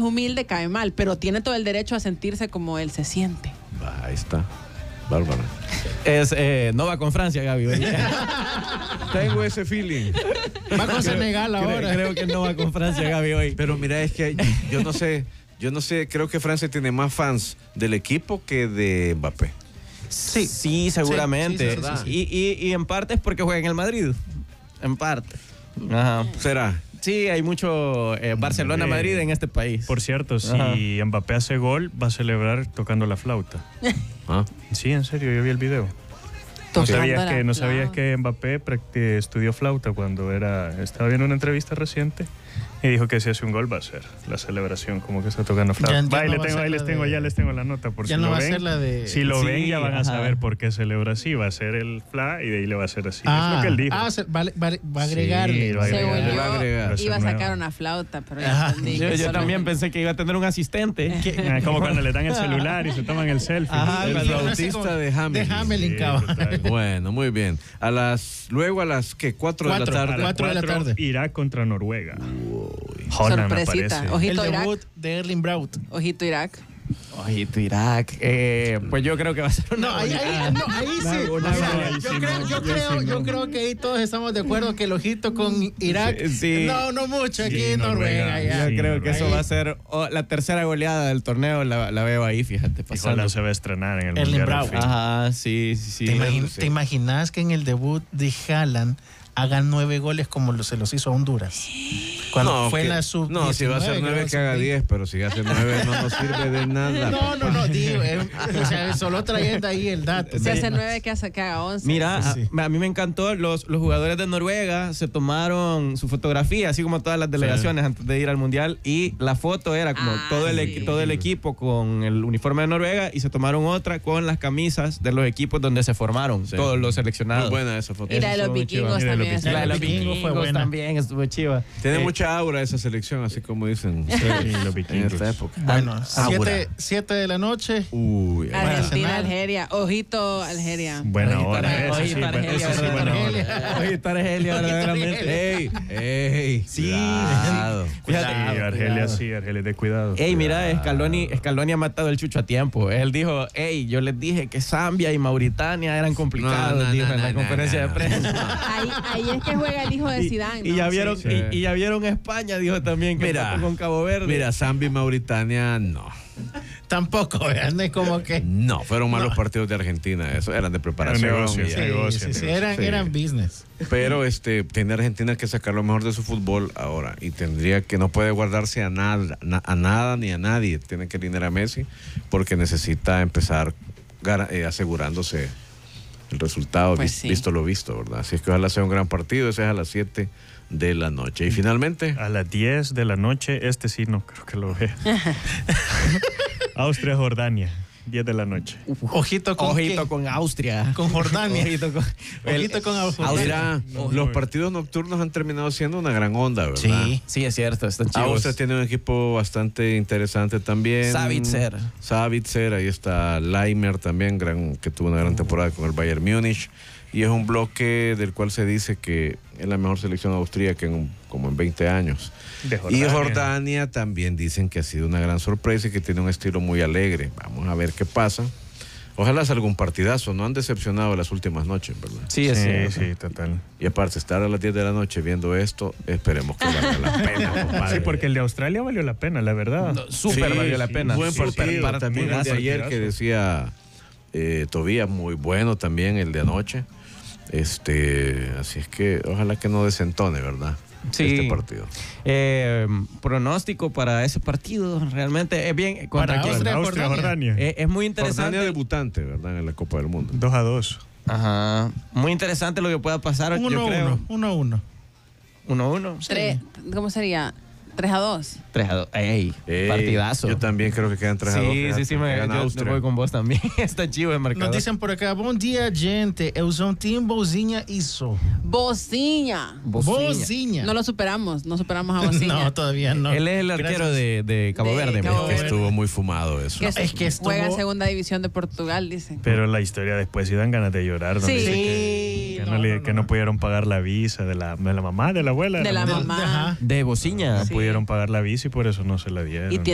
humilde, cae mal, pero tiene todo el derecho a sentirse como él se siente. Ahí está. Bárbara. No va con Francia, Gaby. Tengo ese feeling. Va con Senegal ahora. Creo que no va con Francia, Gaby, hoy. Pero mira, es que yo no sé, creo que Francia tiene más fans del equipo que de Mbappé. Sí, seguramente. Sí. Y en parte es porque juega en el Madrid. En parte. Ajá. ¿Será? Sí, hay mucho Barcelona-Madrid en este país. Por cierto, si Mbappé hace gol, va a celebrar tocando la flauta. ¿Ah? Sí, en serio, yo vi el video. ¿No sabías que Mbappé estudió flauta cuando estaba viendo una entrevista reciente? Y dijo que si hace un gol va a ser la celebración, como que está tocando flauta. Ya les tengo la nota. Por ya si no lo va ven, a ser la de... Si lo ven, ya van a saber por qué celebra así. Va a ser el fla y de ahí le va a hacer así. Es lo que él dijo. Va a agregarle. Sí, va a Según agregar. yo, iba a sacar una flauta, pero ya entendí que Yo solo- también pensé que iba a tener un asistente. Como cuando le dan el celular y se toman el selfie. El flautista de Hamelin. De Hamelin, Sí, cabrón. total. Bueno, muy bien. Luego a las 4 de la tarde. A las 4 de la tarde. Irak contra Noruega. Holland Sorpresita. aparece. El Ojito Irak. debut de Erling Braut. Ojito Irak. Ojito, Irak. Pues yo creo que va a ser una Ahí sí. Yo creo que ahí todos estamos de acuerdo que el ojito con Irak. Sí. No mucho. Aquí Sí, en Noruega. Ya. Yo creo que eso Ahí. va a ser la tercera goleada del torneo. La veo ahí, fíjate, Y pasando. Holland se va a estrenar en el Erling Mundial. Braut. al fin. Ajá, sí. ¿Te imaginas que en el debut de Haaland hagan 9 goles como se los hizo a Honduras? Cuando fue la sub-19. No, si va a ser 9 que haga 10, pero si hace 9 no nos sirve de nada. No, digo, o sea, solo trayendo ahí el dato. Si hace 9, que haga 11. Mira, Sí. a mí me encantó, los jugadores de Noruega se tomaron su fotografía, así como todas las delegaciones antes de ir al Mundial, y la foto era como todo el equipo con el uniforme de Noruega, y se tomaron otra con las camisas de los equipos donde se formaron, Sí. todos los seleccionados. Muy buena esa foto. Y la de los Estuvo muy chiva. vikingos Y de los también. vikingos. La de los Vikingos fue vikingos buena. también estuvo chiva. Tiene mucha aura esa selección, así como dicen Sí, los en vikingos. esta época. Bueno, Aura. 7 de la noche. Uy, Argentina, cenar. Algeria. Ojito, Algeria. Buena hora. Oye, Eso sí, para Argelia, eso sí, buena Argelia. hora. Oye, está Argelia, verdaderamente. ey, Sí. cuidado. Fíjate. Sí, Argelia, de cuidado. Ey, mira, Scaloni ha matado el chucho a tiempo. Él dijo, yo les dije que Zambia y Mauritania eran complicados, dijo en la conferencia de prensa. Ahí es que juega el hijo de Zidane, ¿no? Y ya vieron, Sí. y ya vieron España, dijo también que Mira, empató con Cabo Verde. Mira, Zambia y Mauritania, no. Tampoco, vean, es como que. No, fueron malos partidos de Argentina. Eso eran de preparación. Negocio, y- sí. negocio. Eran business. Pero tiene Argentina que sacar lo mejor de su fútbol ahora. Y tendría que, no puede guardarse a nada ni a nadie. Tiene que alinear a Messi porque necesita empezar asegurándose el resultado, Pues sí. visto lo visto, ¿verdad? Así es que ojalá sea un gran partido. Ese es a las 7 de la noche. Y finalmente, A las 10 de la noche, sí no creo que lo vea. Austria-Jordania, 10 de la noche. Ojito con con Austria. Con Jordania. Ojito con mira, los partidos nocturnos han terminado siendo una gran onda, ¿verdad? Sí, es cierto, están chivos. Austria tiene un equipo bastante interesante también. Savitzer, ahí está Leimer también, que tuvo una gran temporada con el Bayern Múnich. Y es un bloque del cual se dice que es la mejor selección austríaca como en 20 años. Y Jordania también dicen que ha sido una gran sorpresa y que tiene un estilo muy alegre. Vamos a ver qué pasa. Ojalá salga un partidazo. No han decepcionado las últimas noches, ¿verdad? Sí, Sí, total. Y aparte, estar a las 10 de la noche viendo esto, esperemos que valga la pena, compadre. Sí, porque el de Australia valió la pena, la verdad. Súper valió la pena. Buen Súper partido. También el de ayer partidazo. que decía Tobías, muy bueno también el de anoche. Así es que ojalá que no desentone, ¿verdad? Sí. Este partido. Pronóstico para ese partido realmente es bien. Para Austria-Jordania. Es muy interesante. Jordania debutante, ¿verdad? En la Copa del Mundo. 2-2. Ajá. Muy interesante lo que pueda pasar. Yo creo. 1-1. 1-1. ¿Cómo sería? 3-2. 3-2. Ey, partidazo. Yo también creo que quedan 3-2. Sí, me voy con vos también. Está chivo el marcador. Nos dicen por acá, bom dia, gente. Eu sou um time Bozinha isso. Bocinha. Bozinha. No lo superamos. No superamos a Bocinha. No, todavía no. Él es el arquero de Cabo Verde. Cabo Que Verde. estuvo muy fumado eso. Que Es que estuvo- juega en segunda división de Portugal, dicen. Pero la historia después sí dan ganas de llorar. ¿No? Sí. Dice Sí, que no pudieron pagar la visa de la mamá, de la abuela. De la mamá. mamá. Ajá. De Bociña. No pudieron pagar la visa y por eso no se la dieron. Y